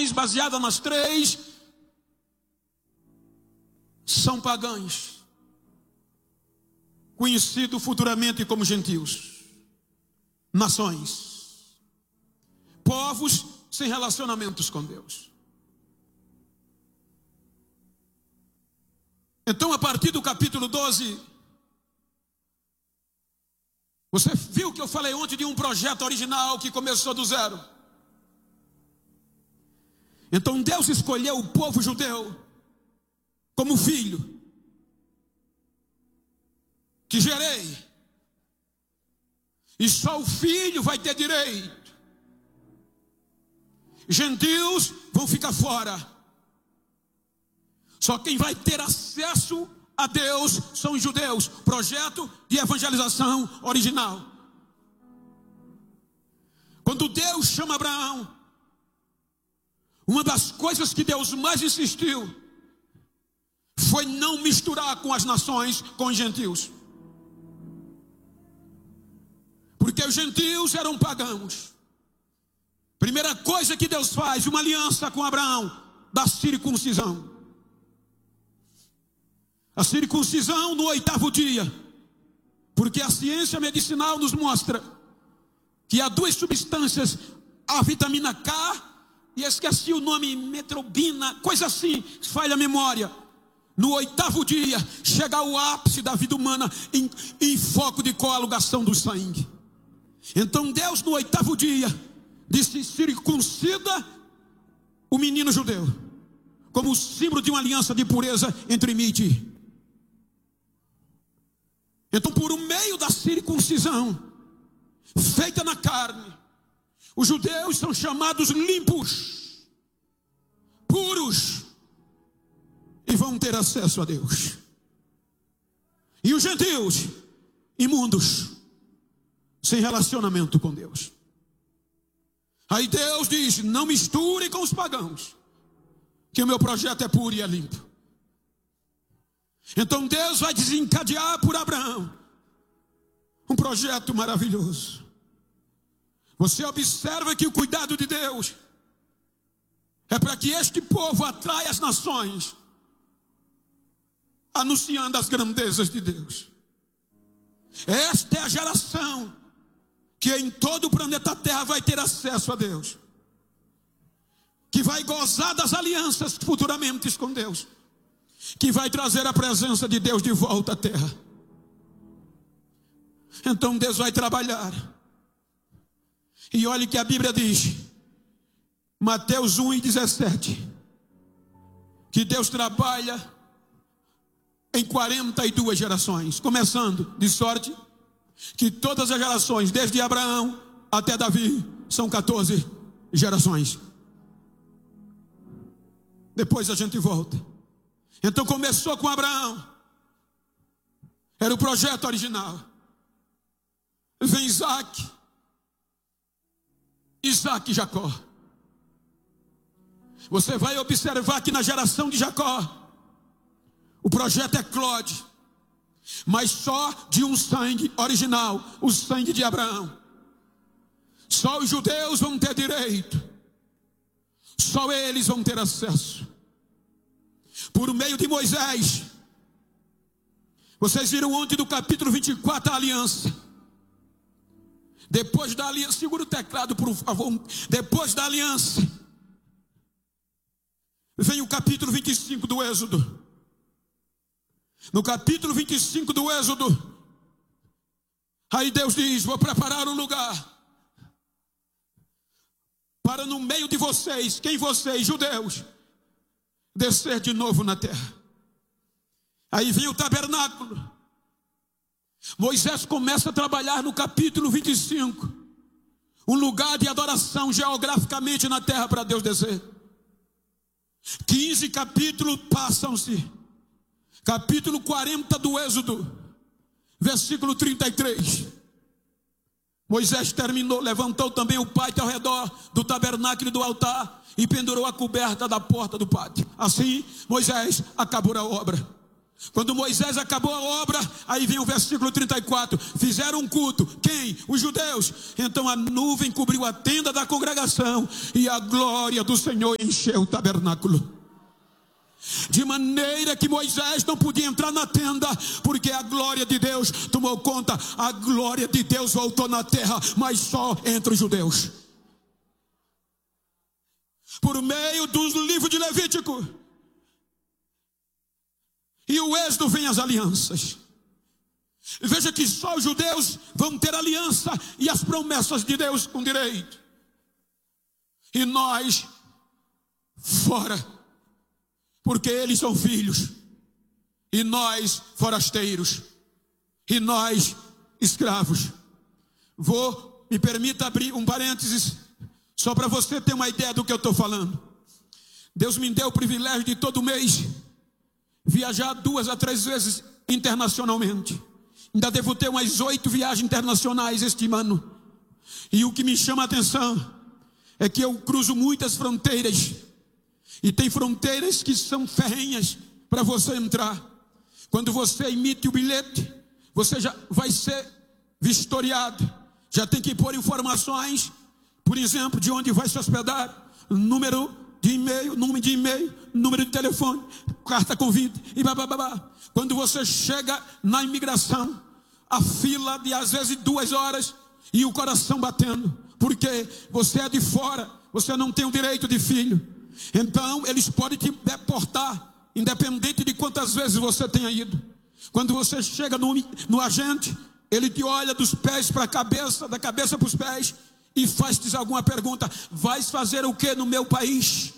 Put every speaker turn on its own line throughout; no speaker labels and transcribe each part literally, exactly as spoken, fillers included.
nações baseadas nas três são pagãs, conhecido futuramente como gentios. Nações, povos sem relacionamentos com Deus. Então, a partir do capítulo doze, você viu que eu falei ontem de um projeto original que começou do zero. Então Deus escolheu o povo judeu como filho que gerei, e só o filho vai ter direito. Gentios vão ficar fora. Só quem vai ter acesso a Deus são os judeus. Projeto de evangelização original. Quando Deus chama Abraão, uma das coisas que Deus mais insistiu foi não misturar com as nações, com os gentios. Porque os gentios eram pagãos. Primeira coisa que Deus faz, uma aliança com Abraão, da circuncisão. A circuncisão no oitavo dia, porque a ciência medicinal nos mostra que há duas substâncias, a vitamina K, e esqueci o nome, metrobina, coisa assim, falha a memória. No oitavo dia, chega ao ápice da vida humana em, em foco de coagulação do sangue. Então Deus no oitavo dia disse: circuncida o menino judeu, como símbolo de uma aliança de pureza entre mim e ti. Então, por meio da circuncisão feita na carne, os judeus são chamados limpos, puros, e vão ter acesso a Deus. E os gentios, imundos, sem relacionamento com Deus. Aí Deus diz: não misture com os pagãos, que o meu projeto é puro e é limpo. Então Deus vai desencadear por Abraão um projeto maravilhoso. Você observa que o cuidado de Deus é para que este povo atraia as nações, anunciando as grandezas de Deus. Esta é a geração que em todo o planeta Terra vai ter acesso a Deus, que vai gozar das alianças futuramente com Deus, que vai trazer a presença de Deus de volta à terra. Então Deus vai trabalhar. E olhe que a Bíblia diz, Mateus um e dezessete, que Deus trabalha em quarenta e duas gerações, começando de sorte que todas as gerações, desde Abraão até Davi, são quatorze gerações. Depois a gente volta. Então começou com Abraão, era o projeto original. Vem Isaac, Isaac e Jacó. Você vai observar que na geração de Jacó, o projeto é Clode, mas só de um sangue original, o sangue de Abraão. Só os judeus vão ter direito, só eles vão ter acesso. Por meio de Moisés, vocês viram ontem do capítulo vinte e quatro a aliança. Depois da aliança, segura o teclado por favor. Depois da aliança, vem o capítulo vinte e cinco do Êxodo. No capítulo vinte e cinco do Êxodo, aí Deus diz: vou preparar um lugar para no meio de vocês, quem vocês, judeus, descer de novo na terra. Aí vem o tabernáculo. Moisés começa a trabalhar no capítulo vinte e cinco, um lugar de adoração geograficamente na terra para Deus descer. quinze capítulos passam-se. Capítulo quarenta do Êxodo, versículo trinta e três. Moisés terminou, levantou também o pátio ao redor do tabernáculo e do altar e pendurou a coberta da porta do pátio. Assim, Moisés acabou a obra. Quando Moisés acabou a obra, aí vem o versículo trinta e quatro, fizeram um culto, quem? Os judeus. Então a nuvem cobriu a tenda da congregação e a glória do Senhor encheu o tabernáculo. De maneira que Moisés não podia entrar na tenda, porque a glória de Deus tomou conta. A glória de Deus voltou na terra, mas só entre os judeus. Por meio dos livros de Levítico e o Êxodo vem as alianças. Veja que só os judeus vão ter aliança e as promessas de Deus com direito. E nós, fora, porque eles são filhos, e nós, forasteiros, e nós, escravos. Vou, me permita abrir um parênteses, só para você ter uma ideia do que eu estou falando. Deus me deu o privilégio de todo mês viajar duas a três vezes internacionalmente. Ainda devo ter umas oito viagens internacionais este ano. E o que me chama a atenção é que eu cruzo muitas fronteiras. E tem fronteiras que são ferrenhas para você entrar. Quando você emite o bilhete, você já vai ser vistoriado. Já tem que pôr informações, por exemplo, de onde vai se hospedar, número de e-mail, número de e-mail, número de telefone, carta convite e babá. Quando você chega na imigração, a fila de às vezes duas horas e o coração batendo, porque você é de fora, você não tem o direito de filho. Então eles podem te deportar, independente de quantas vezes você tenha ido. Quando você chega no, no agente, ele te olha dos pés para a cabeça, da cabeça para os pés, e faz-te alguma pergunta: vais fazer o que no meu país?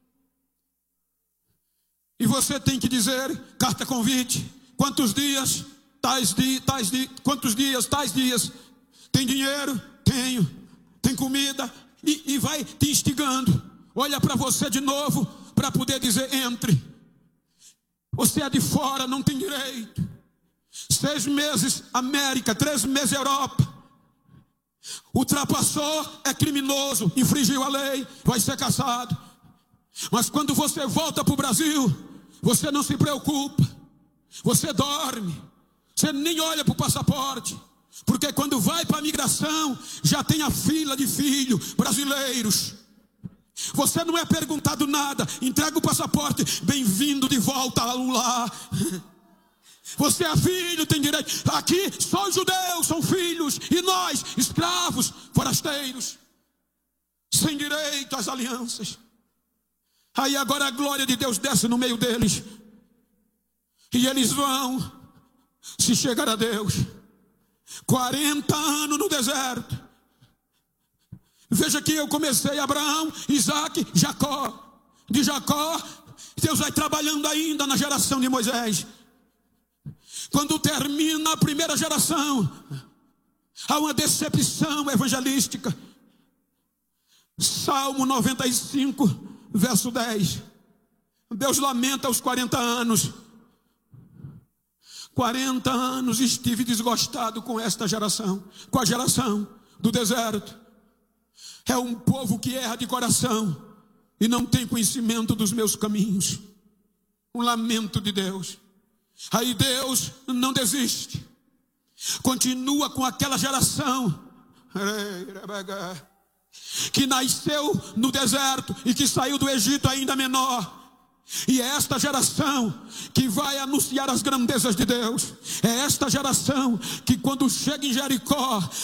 E você tem que dizer, carta convite, quantos dias, tais dias, tais dias, quantos dias, tais dias, tem dinheiro? Tenho, tem comida, e, e vai te instigando, olha para você de novo, para poder dizer, entre. Você é de fora, não tem direito. Seis meses América, três meses Europa. Ultrapassou, é criminoso, infringiu a lei, vai ser caçado. Mas quando você volta para o Brasil, você não se preocupa, você dorme, você nem olha para o passaporte, porque quando vai para a migração, já tem a fila de filhos brasileiros. Você não é perguntado nada, entrega o passaporte, bem-vindo de volta ao lar. Você é filho, tem direito. Aqui só os judeus são filhos, e nós, escravos, forasteiros, sem direito às alianças. Aí agora a glória de Deus desce no meio deles, e eles vão se chegar a Deus. quarenta anos no deserto. Veja que eu comecei Abraão, Isaac, Jacó. De Jacó, Deus vai trabalhando ainda na geração de Moisés. Quando termina a primeira geração, há uma decepção evangelística. Salmo noventa e cinco, verso dez. Deus lamenta os quarenta anos. quarenta anos estive desgostado com esta geração, com a geração do deserto. É um povo que erra de coração e não tem conhecimento dos meus caminhos. Um lamento de Deus. Aí Deus não desiste, continua com aquela geração que nasceu no deserto e que saiu do Egito ainda menor. E é esta geração que vai anunciar as grandezas de Deus. É esta geração que quando chega em Jericó,